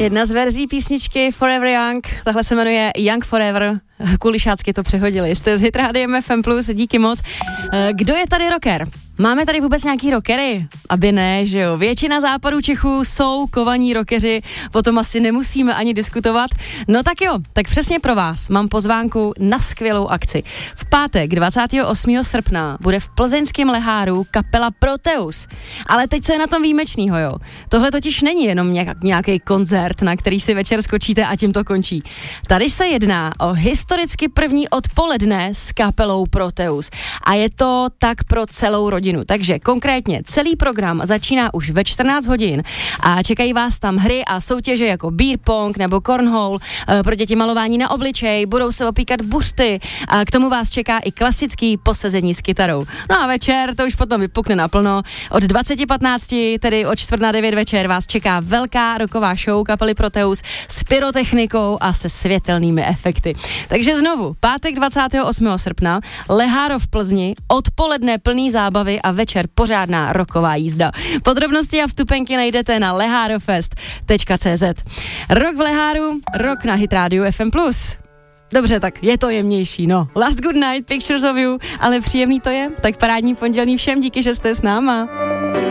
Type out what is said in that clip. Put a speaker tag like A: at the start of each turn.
A: Jedna z verzí písničky Forever Young, tahle se jmenuje Young Forever, kulišácky to přehodili. Jste z Hit Rádiem FM+, díky moc. Kdo je tady rocker? Máme tady vůbec nějaký rockery? Aby ne, že jo. Většina západu Čechů jsou kovaní rockeři, potom asi nemusíme ani diskutovat. No tak jo, tak přesně pro vás mám pozvánku na skvělou akci. V pátek 28. srpna bude v plzeňském Leháru kapela Proteus. Ale teď co je na tom výjimečného, jo? Tohle totiž není jenom nějaký koncert, na který si večer skočíte a tím to končí. Tady se jedná o historicky první odpoledne s kapelou Proteus. A je to tak pro celou rodinu. Takže konkrétně celý program začíná už ve 14 hodin a čekají vás tam hry a soutěže jako beer pong nebo cornhole, pro děti malování na obličej, budou se opíkat buřty a k tomu vás čeká i klasický posezení s kytarou. No a večer to už potom vypukne naplno. Od 20:15, tedy od 8:45 večer vás čeká velká rocková show kapely Proteus s pyrotechnikou a se světelnými efekty. Takže znovu, pátek 28. srpna, Leháro v Plzni, odpoledne plný zábavy a večer pořádná rocková jízda. Podrobnosti a vstupenky najdete na leharofest.cz. Rok v Leháru, rok na Hit Rádiu FM+. Dobře, tak je to jemnější, no. Last Good Night, Pictures of You, ale příjemný to je. Tak parádní pondělí všem, díky, že jste s náma.